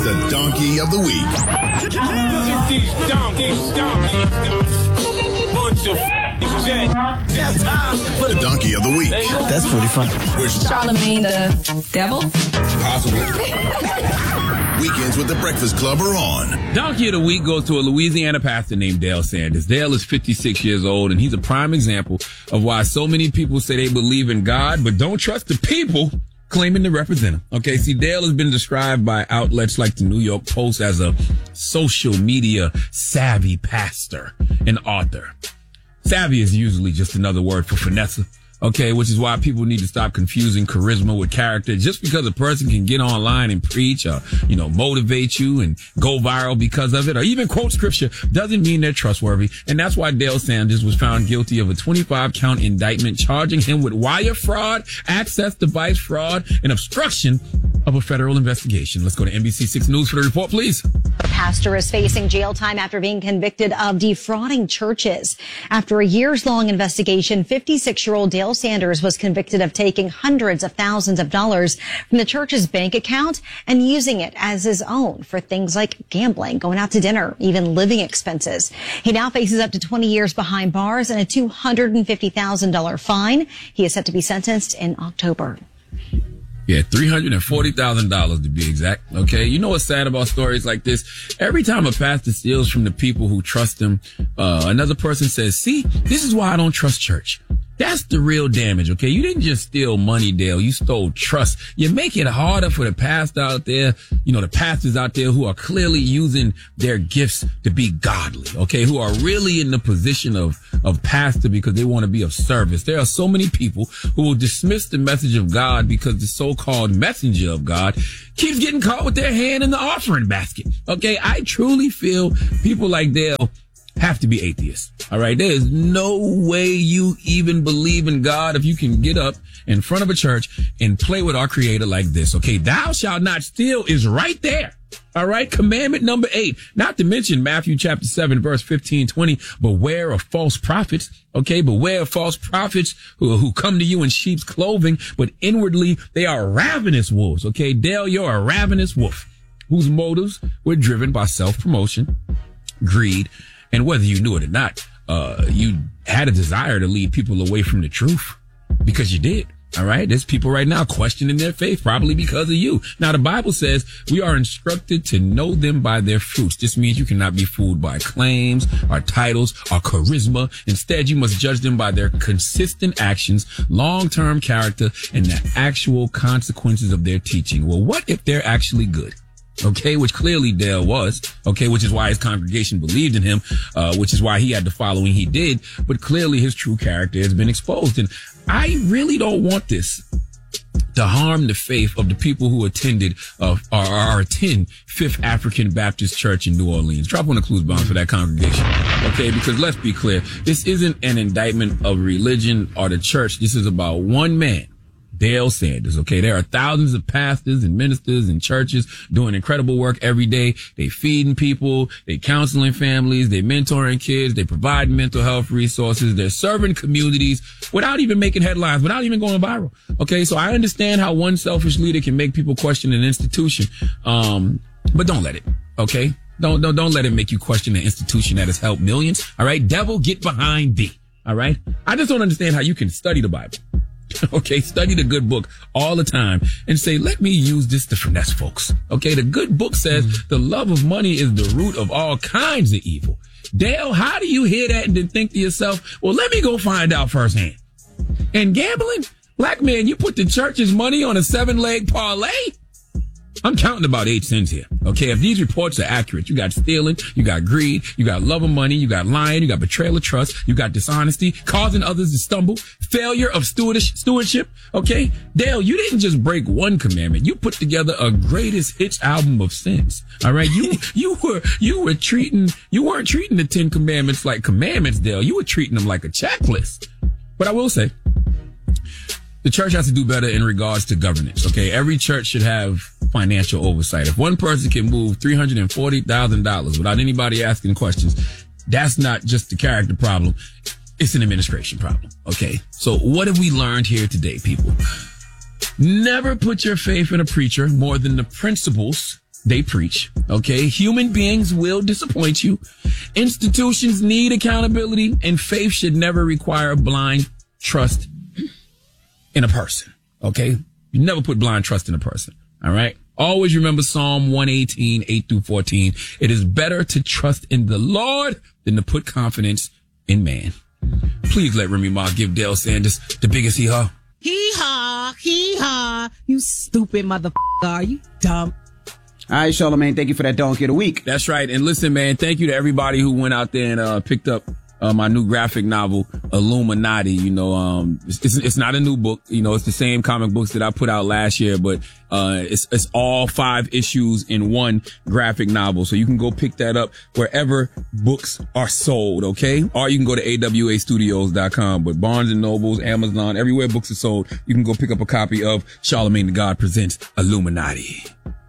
the Donkey of the Week. These donkeys. Bunch of The Donkey of the Week. That's pretty fun. Charlemagne the devil? Possibly. Weekends with the Breakfast Club are on. Donkey of the Week goes to a Louisiana pastor named Dale Sanders. Dale is 56 years old, and he's a prime example of why so many people say they believe in God, but don't trust the people claiming to represent him. Okay, see, Dale has been described by outlets like the New York Post as a social media savvy pastor and author. Savvy is usually just another word for finesse. Okay, which is why people need to stop confusing charisma with character. Just because a person can get online and preach or, motivate you and go viral because of it, or even quote scripture, doesn't mean they're trustworthy. And that's why Dale Sanders was found guilty of a 25-count indictment charging him with wire fraud, access device fraud, and obstruction of a federal investigation. Let's go to NBC6 News for the report, please. The pastor is facing jail time after being convicted of defrauding churches. After a years-long investigation, 56-year-old Dale Sanders was convicted of taking hundreds of thousands of dollars from the church's bank account and using it as his own for things like gambling, going out to dinner, even living expenses. He now faces up to 20 years behind bars and a $250,000 fine. He is set to be sentenced in October. Yeah, $340,000 to be exact. Okay. You know what's sad about stories like this? Every time a pastor steals from the people who trust him, another person says, see, this is why I don't trust church. That's the real damage, okay? You didn't just steal money, Dale. You stole trust. You make it harder for the pastor out there, the pastors out there who are clearly using their gifts to be godly, okay? Who are really in the position of pastor because they want to be of service. There are so many people who will dismiss the message of God because the so-called messenger of God keeps getting caught with their hand in the offering basket, okay? I truly feel people like Dale have to be atheists. All right. There is no way you even believe in God if you can get up in front of a church and play with our creator like this. Okay. Thou shalt not steal is right there. All right. Commandment number 8, not to mention Matthew chapter 7, verse 15-20. Beware of false prophets. Okay. Beware of false prophets who come to you in sheep's clothing, but inwardly they are ravenous wolves. Okay. Dale, you're a ravenous wolf whose motives were driven by self-promotion, greed, and whether you knew it or not, you had a desire to lead people away from the truth because you did. All right. There's people right now questioning their faith, probably because of you. Now, the Bible says we are instructed to know them by their fruits. This means you cannot be fooled by claims or titles or charisma. Instead, you must judge them by their consistent actions, long-term character, and the actual consequences of their teaching. Well, what if they're actually good? Okay, which clearly Dale was, okay, which is why his congregation believed in him, which is why he had the following he did, but clearly his true character has been exposed. And I really don't want this to harm the faith of the people who attended, or attend Fifth African Baptist Church in New Orleans. Drop on the clues bombs for that congregation. Okay, because let's be clear, this isn't an indictment of religion or the church. This is about one man, Dale Sanders. Okay, there are thousands of pastors and ministers and churches doing incredible work every day. They feeding people, they counseling families, they mentoring kids, they provide mental health resources, they're serving communities without even making headlines, without even going viral. Okay, so I understand how one selfish leader can make people question an institution, but don't let it. Okay, don't let it make you question an institution that has helped millions. All right, devil, get behind thee. All right, I just don't understand how you can study the Bible. Okay, study the good book all the time and say, let me use this to finesse folks. Okay, the good book says the love of money is the root of all kinds of evil. Dale, how do you hear that and then think to yourself, well, let me go find out firsthand? And gambling? Black man, you put the church's money on a 7-leg parlay? I'm counting about 8 cents here. Okay, if these reports are accurate, you got stealing, you got greed, you got love of money, you got lying, you got betrayal of trust, you got dishonesty, causing others to stumble, failure of stewardship. Okay, Dale, you didn't just break one commandment. You put together a greatest hits album of sins. All right, you weren't treating the 10 commandments like commandments, Dale. You were treating them like a checklist. But I will say, the church has to do better in regards to governance. Okay, every church should have financial oversight. If one person can move $340,000 without anybody asking questions, that's not just a character problem. It's an administration problem. Okay. So what have we learned here today, people? Never put your faith in a preacher more than the principles they preach. Okay. Human beings will disappoint you. Institutions need accountability, and faith should never require blind trust in a person. Okay. You never put blind trust in a person. All right. Always remember Psalm 118, 8-14. It is better to trust in the Lord than to put confidence in man. Please let Remy Ma give Dale Sanders the biggest hee-haw. Hee-haw, hee-haw. You stupid motherfucker. Are you dumb? All right, Charlamagne, thank you for that donkey of the week. That's right. And listen, man, thank you to everybody who went out there and picked up my new graphic novel, Illuminati. You know, it's not a new book. You know, it's the same comic books that I put out last year, but it's all 5 issues in one graphic novel. So you can go pick that up wherever books are sold, okay? Or you can go to awastudios.com. But Barnes & Nobles, Amazon, everywhere books are sold, you can go pick up a copy of Charlamagne the God Presents Illuminati.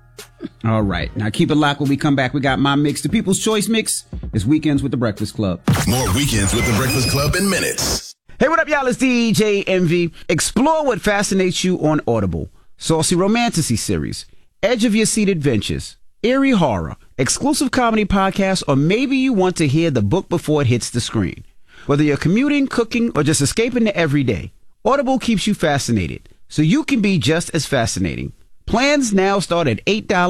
All right. Now keep it locked. When we come back, we got my mix. The People's Choice mix is Weekends with the Breakfast Club. More Weekends with the Breakfast Club in minutes. Hey, what up, y'all? It's DJ Envy. Explore what fascinates you on Audible. Saucy Romantasy series, edge of your seat adventures, eerie horror, exclusive comedy podcasts, or maybe you want to hear the book before it hits the screen. Whether you're commuting, cooking, or just escaping the everyday, Audible keeps you fascinated, so you can be just as fascinating. Plans now start at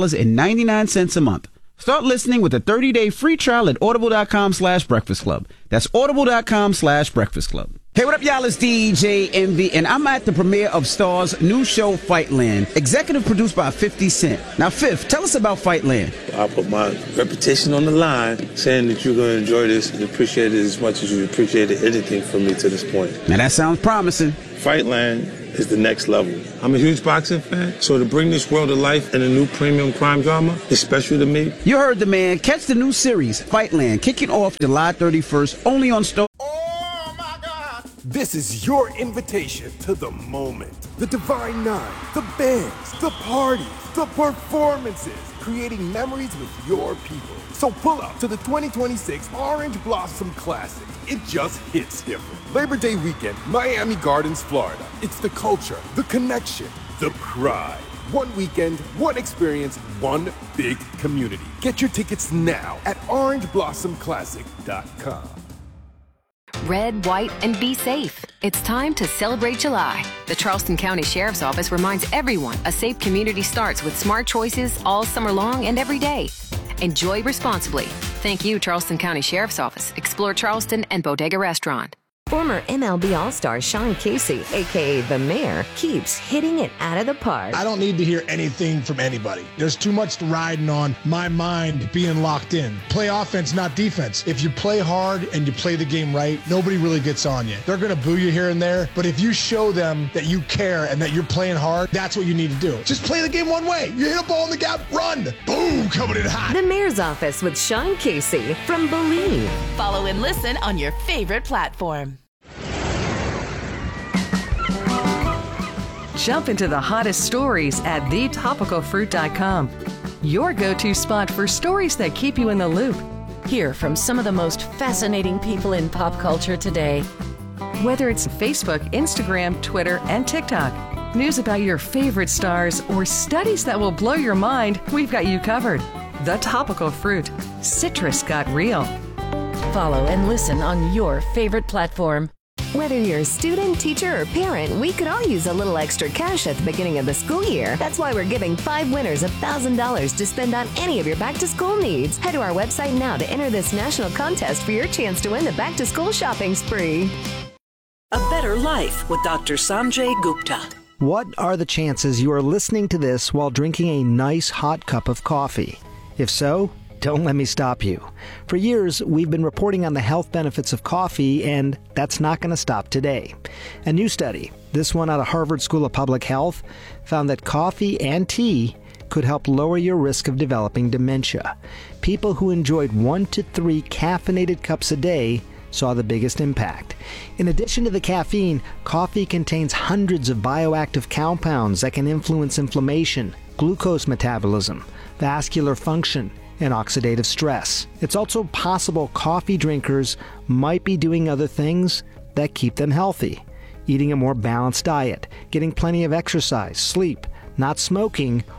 $8.99 a month. Start listening with a 30-day free trial at audible.com/breakfast club. That's audible.com/breakfast club. Hey, what up, y'all? It's DJ Envy, and I'm at the premiere of Star's new show, Fightland, executive produced by 50 Cent. Now, Fifth, tell us about Fightland. I put my reputation on the line, saying that you're going to enjoy this and appreciate it as much as you appreciated anything from me to this point. Now, that sounds promising. Fightland is the next level. I'm a huge boxing fan, so to bring this world to life in a new premium crime drama is special to me. You heard the man. Catch the new series, Fightland, kicking off July 31st, only on Star. Oh my God! This is your invitation to the moment. The Divine Nine, the bands, the parties, the performances, creating memories with your people. So pull up to the 2026 Orange Blossom Classic. It just hits different. Labor Day weekend, Miami Gardens, Florida. It's the culture, the connection, the pride. One weekend, one experience, one big community. Get your tickets now at orangeblossomclassic.com. Red, white, and be safe. It's time to celebrate July. The Charleston County Sheriff's Office reminds everyone a safe community starts with smart choices all summer long and every day. Enjoy responsibly. Thank you, Charleston County Sheriff's Office, Explore Charleston, and Bodega Restaurant. Former MLB All-Star Sean Casey, a.k.a. The Mayor, keeps hitting it out of the park. I don't need to hear anything from anybody. There's too much riding on my mind being locked in. Play offense, not defense. If you play hard and you play the game right, nobody really gets on you. They're going to boo you here and there, but if you show them that you care and that you're playing hard, that's what you need to do. Just play the game one way. You hit a ball in the gap, run. Boom, coming in hot. The Mayor's Office with Sean Casey from Believe. Follow and listen on your favorite platform. Jump into the hottest stories at thetopicalfruit.com. Your go-to spot for stories that keep you in the loop. Hear from some of the most fascinating people in pop culture today. Whether it's Facebook, Instagram, Twitter, and TikTok, news about your favorite stars, or studies that will blow your mind, we've got you covered. The Topical Fruit. Citrus got real. Follow and listen on your favorite platform. Whether you're a student, teacher, or parent, we could all use a little extra cash at the beginning of the school year. That's why we're giving 5 winners $1,000 to spend on any of your back-to-school needs. Head to our website now to enter this national contest for your chance to win the back-to-school shopping spree. A Better Life with Dr. Sanjay Gupta. What are the chances you are listening to this while drinking a nice hot cup of coffee? If so, don't let me stop you. For years, we've been reporting on the health benefits of coffee, and that's not going to stop today. A new study, this one out of Harvard School of Public Health, found that coffee and tea could help lower your risk of developing dementia. People who enjoyed 1 to 3 caffeinated cups a day saw the biggest impact. In addition to the caffeine, coffee contains hundreds of bioactive compounds that can influence inflammation, glucose metabolism, vascular function, and oxidative stress. It's also possible coffee drinkers might be doing other things that keep them healthy. Eating a more balanced diet, getting plenty of exercise, sleep, not smoking,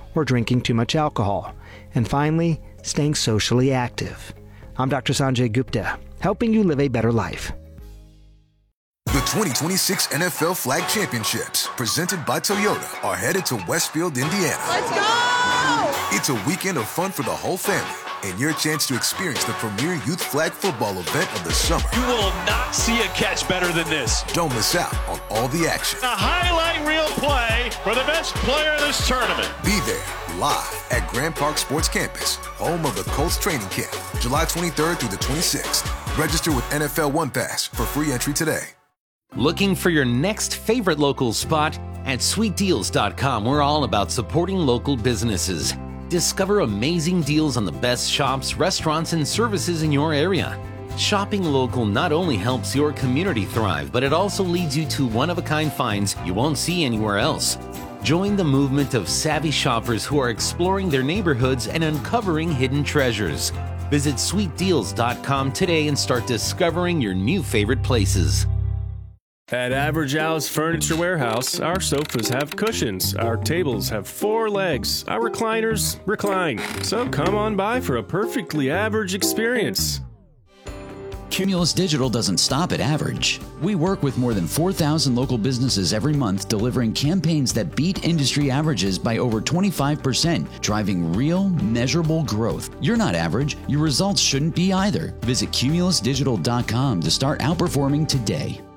or drinking too much alcohol. And finally, staying socially active. I'm Dr. Sanjay Gupta, helping you live a better life. The 2026 NFL Flag Championships, presented by Toyota, are headed to Westfield, Indiana. Let's go! It's a weekend of fun for the whole family and your chance to experience the premier youth flag football event of the summer. You will not see a catch better than this. Don't miss out on all the action. A highlight reel play for the best player in this tournament. Be there live at Grand Park Sports Campus, home of the Colts training camp, July 23rd through the 26th. Register with NFL One Pass for free entry today. Looking for your next favorite local spot? At sweetdeals.com, we're all about supporting local businesses. Discover amazing deals on the best shops, restaurants, and services in your area. Shopping local not only helps your community thrive, but it also leads you to one-of-a-kind finds you won't see anywhere else. Join the movement of savvy shoppers who are exploring their neighborhoods and uncovering hidden treasures. Visit sweetdeals.com today and start discovering your new favorite places. At Average Al's Furniture Warehouse, our sofas have cushions, our tables have 4 legs, our recliners recline. So come on by for a perfectly average experience. Cumulus Digital doesn't stop at average. We work with more than 4,000 local businesses every month, delivering campaigns that beat industry averages by over 25%, driving real, measurable growth. You're not average. Your results shouldn't be either. Visit cumulusdigital.com to start outperforming today.